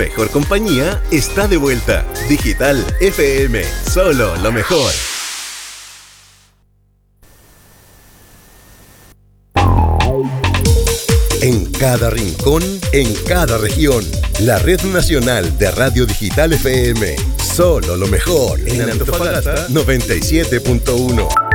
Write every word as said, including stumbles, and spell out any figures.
mejor compañía está de vuelta. Digital F M, solo lo mejor. En cada rincón, en cada región, la Red Nacional de Radio Digital F M, solo lo mejor. En Antofagasta noventa y siete punto uno.